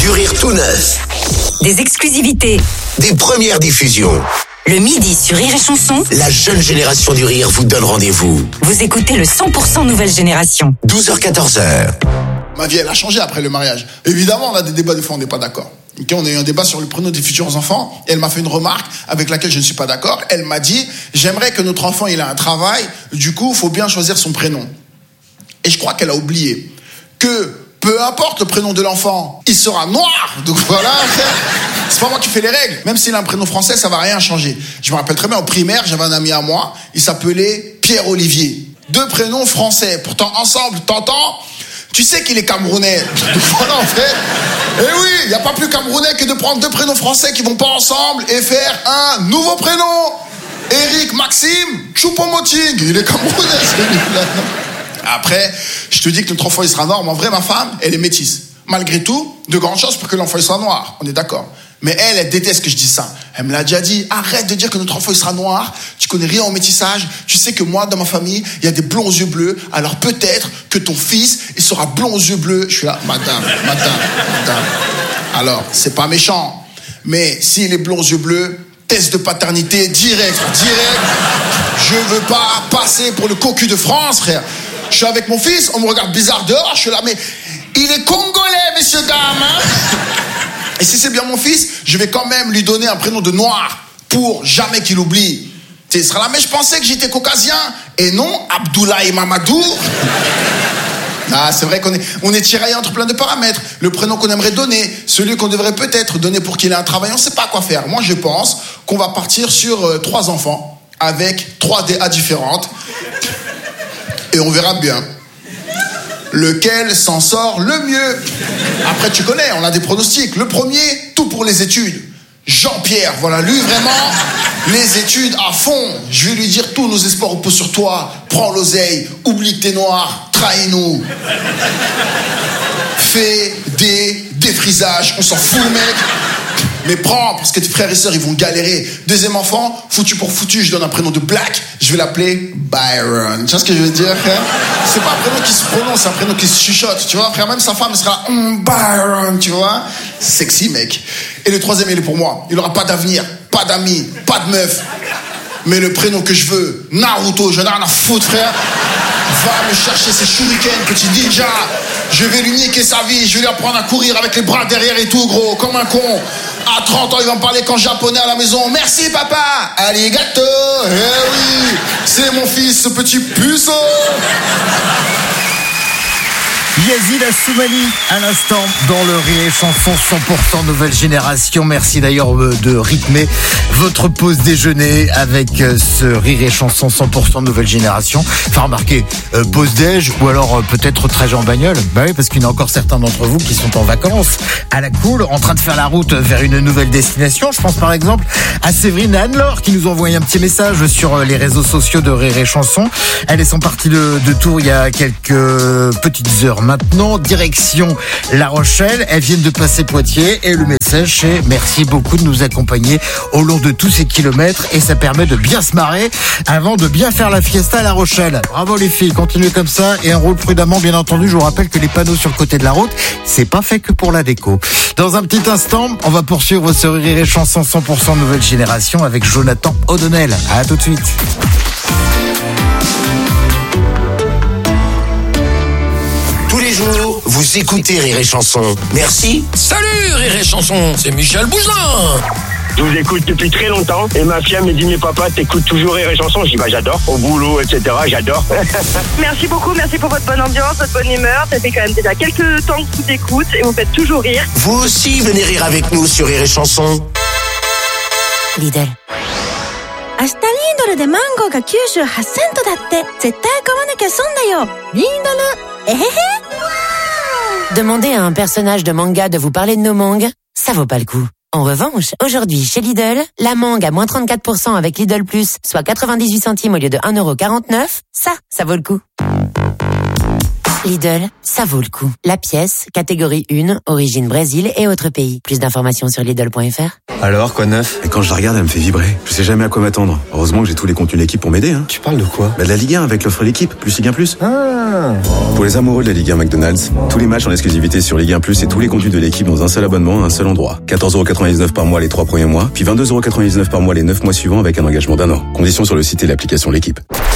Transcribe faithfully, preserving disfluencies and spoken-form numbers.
Du rire tout neuf. Des exclusivités. Des premières diffusions. Le midi sur Rire et Chanson. La jeune génération du rire vous donne rendez-vous. Vous écoutez le cent pour cent nouvelle génération. douze heures quatorze heures. Ma vie, elle a changé après le mariage. Évidemment, on a des débats, des fois, on n'est pas d'accord. Okay, on a eu un débat sur le prénom des futurs enfants. Et elle m'a fait une remarque avec laquelle je ne suis pas d'accord. Elle m'a dit, j'aimerais que notre enfant, il a un travail. Du coup, il faut bien choisir son prénom. Et je crois qu'elle a oublié que peu importe le prénom de l'enfant, il sera noir. Donc voilà, c'est pas moi qui fais les règles. Même s'il a un prénom français, ça va rien changer. Je me rappelle très bien, au primaire, j'avais un ami à moi. Il s'appelait Pierre-Olivier. Deux prénoms français. Pourtant, ensemble, t'entends ? Tu sais qu'il est camerounais. Donc voilà, en fait. Et oui, il n'y a pas plus camerounais que de prendre deux prénoms français qui vont pas ensemble et faire un nouveau prénom. Eric Maxime Choupo-Moting. Il est camerounais, celui-là. Après, je te dis que notre enfant, il sera noir. Mais en vrai, ma femme, elle est métisse. Malgré tout, de grandes chances pour que l'enfant, il soit noir. On est d'accord. Mais elle, elle déteste que je dise ça. Elle me l'a déjà dit. Arrête de dire que notre enfant, il sera noir. Tu connais rien au métissage. Tu sais que moi, dans ma famille, il y a des blonds aux yeux bleus. Alors peut-être que ton fils, il sera blond aux yeux bleus. Je suis là, madame, madame, madame. Alors, c'est pas méchant. Mais s'il est blond aux yeux bleus, test de paternité direct, direct. Je veux pas passer pour le cocu de France, frère. Je suis avec mon fils, on me regarde bizarre dehors. Je suis là, mais il est congolais, messieurs, dames, hein. Et si c'est bien mon fils, je vais quand même lui donner un prénom de noir pour jamais qu'il oublie. Tu sais, il sera là, mais je pensais que j'étais caucasien. Et non, Abdoulaye Mamadou. Ah, c'est vrai qu'on est, on est tiraillé entre plein de paramètres. Le prénom qu'on aimerait donner, celui qu'on devrait peut-être donner pour qu'il ait un travail, on ne sait pas quoi faire. Moi, je pense qu'on va partir sur euh, trois enfants avec trois D A différentes. Et on verra bien lequel s'en sort le mieux. Après, tu connais, on a des pronostics. Le premier, tout pour les études. Jean-Pierre, voilà, lui, vraiment, les études à fond. Je vais lui dire, tous nos espoirs reposent sur toi. Prends l'oseille, oublie que t'es noir, trahis-nous. Fais des défrisages, on s'en fout, mec. Mais prends, parce que tes frères et sœurs, ils vont galérer. Deuxième enfant, foutu pour foutu, je donne un prénom de black, je vais l'appeler Byron. Tu vois ce que je veux dire, frère? C'est pas un prénom qui se prononce, c'est un prénom qui se chuchote, tu vois, frère. Même sa femme sera mm, Byron, tu vois. Sexy, mec. Et le troisième, il est pour moi. Il aura pas d'avenir, pas d'amis, pas de meuf. Mais le prénom que je veux, Naruto, je n'ai rien à foutre, frère. Va me chercher ses shurikens, petit ninja. Je vais lui niquer sa vie, je vais lui apprendre à courir avec les bras derrière et tout, gros, comme un con. À trente ans, il va me parler qu'en japonais à la maison. Merci, papa. Arigato. Eh oui, c'est mon fils, ce petit puceau. Yazid Assoumani à l'instant dans le Rire et Chanson cent pour cent nouvelle génération. Merci d'ailleurs de rythmer votre pause déjeuner avec ce Rire et Chanson cent pour cent nouvelle génération. Enfin, remarquez, euh, pause déj ou alors euh, peut-être trajet en bagnole. Bah oui, parce qu'il y en a encore certains d'entre vous qui sont en vacances à la cool, en train de faire la route vers une nouvelle destination. Je pense par exemple à Séverine et Anne-Laure qui nous ont envoyé un petit message sur les réseaux sociaux de Rire et Chanson. Elles sont parties de, de Tours il y a quelques petites heures maintenant, direction La Rochelle. Elles viennent de passer Poitiers et le message c'est merci beaucoup de nous accompagner au long de tous ces kilomètres et ça permet de bien se marrer avant de bien faire la fiesta à La Rochelle. Bravo les filles, continuez comme ça et un roule prudemment bien entendu. Je vous rappelle que les panneaux sur le côté de la route, c'est pas fait que pour la déco. Dans un petit instant, on va poursuivre ce Rire et Chanson cent pour cent nouvelle génération avec Jonathan O'Donnell. À tout de suite. Tous les jours, vous écoutez Rire et Chanson. Merci. Salut Rire et Chanson, c'est Michel Bougelin. Je vous écoute depuis très longtemps et ma fille me dit mais papa t'écoutes toujours Rire et Chanson. Je dis bah j'adore, au boulot et cetera j'adore. Merci beaucoup, merci pour votre bonne ambiance, votre bonne humeur. Ça fait quand même déjà quelques temps que je vous écoute et vous faites toujours rire. Vous aussi venez rire avec nous sur Rire et Chanson. Lidl. 明日リードルでマンゴーがきゅうじゅうはちセントだって。絶対買わなきゃ損だよ。リードル。えへへ。 Demandez à un personnage de manga de vous parler de nos mangues, ça vaut pas le coup. En revanche, aujourd'hui, chez Lidl, la mangue à moins trente-quatre pour cent avec Lidl Plus, soit quatre-vingt-dix-huit centimes au lieu de un euro quarante-neuf, ça, ça vaut le coup. Lidl, ça vaut le coup. La pièce, catégorie un, origine Brésil et autres pays. Plus d'informations sur Lidl point F R. Alors, quoi de neuf? Et quand je la regarde, elle me fait vibrer. Je sais jamais à quoi m'attendre. Heureusement que j'ai tous les contenus de l'équipe pour m'aider. Hein. Tu parles de quoi? Bah de la Ligue un avec l'offre l'équipe, plus Ligue un plus. Ah. Pour les amoureux de la Ligue un McDonald's, tous les matchs en exclusivité sur Ligue un plus et tous les contenus de l'équipe dans un seul abonnement à un seul endroit. quatorze euros quatre-vingt-dix-neuf par mois les trois premiers mois, puis vingt-deux euros quatre-vingt-dix-neuf par mois les neuf mois suivants avec un engagement d'un an. Conditions sur le site et l'application L'équipe.